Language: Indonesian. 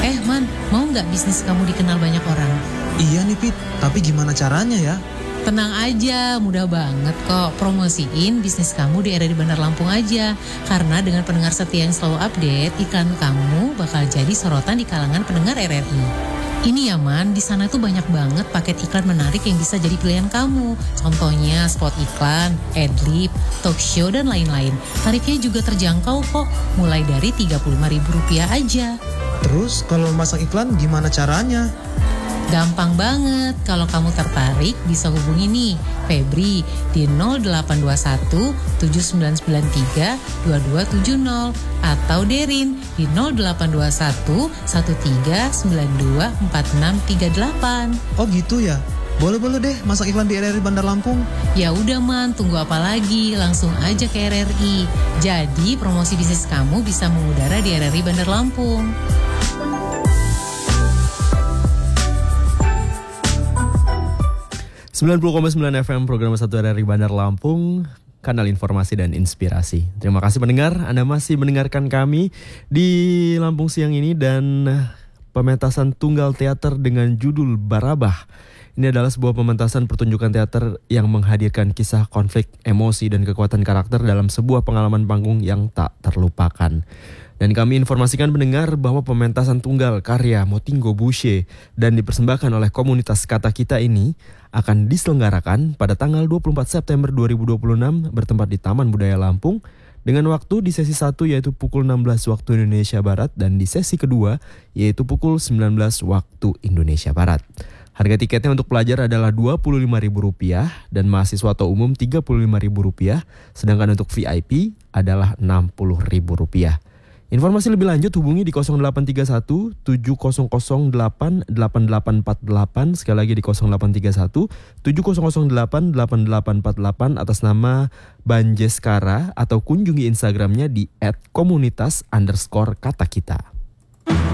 Man, mau nggak bisnis kamu dikenal banyak orang? Iya nih Pit, tapi gimana caranya ya? Tenang aja, mudah banget kok. Promosiin bisnis kamu di RRI Bandar Lampung aja. Karena dengan pendengar setia yang selalu update, iklan kamu bakal jadi sorotan di kalangan pendengar RRI. Ini ya Man, di sana tuh banyak banget paket iklan menarik yang bisa jadi pilihan kamu. Contohnya spot iklan, adlib, talk show, dan lain-lain. Tarifnya juga terjangkau kok, mulai dari Rp35.000 aja. Terus kalau masang iklan gimana caranya? Gampang banget, kalau kamu tertarik bisa hubungi nih Febri di 0821 7993 2270 atau Derin di 0821 1392 4638. Oh gitu ya? Boleh deh masang iklan di RRI Bandar Lampung. Ya udah Man, tunggu apa lagi? Langsung aja ke RRI. Jadi promosi bisnis kamu bisa mengudara di RRI Bandar Lampung. .9 FM program 1 RRI Bandar Lampung, kanal informasi dan inspirasi. Terima kasih pendengar, Anda masih mendengarkan kami di Lampung siang ini dan pementasan tunggal teater dengan judul Barabah. Ini adalah sebuah pementasan pertunjukan teater yang menghadirkan kisah konflik, emosi, dan kekuatan karakter dalam sebuah pengalaman panggung yang tak terlupakan. Dan kami informasikan pendengar bahwa pementasan tunggal karya Motinggo Boucher dan dipersembahkan oleh komunitas Kata Kita ini akan diselenggarakan pada tanggal 24 September 2026 bertempat di Taman Budaya Lampung dengan waktu di sesi 1 yaitu pukul 16 waktu Indonesia Barat dan di sesi kedua yaitu pukul 19 waktu Indonesia Barat. Harga tiketnya untuk pelajar adalah Rp25.000 dan mahasiswa atau umum Rp35.000, sedangkan untuk VIP adalah Rp60.000. Informasi lebih lanjut hubungi di 0831 7008 8848, sekali lagi di 0831 7008 8848 atas nama Banjeskara atau kunjungi Instagramnya di @komunitas_kata kita.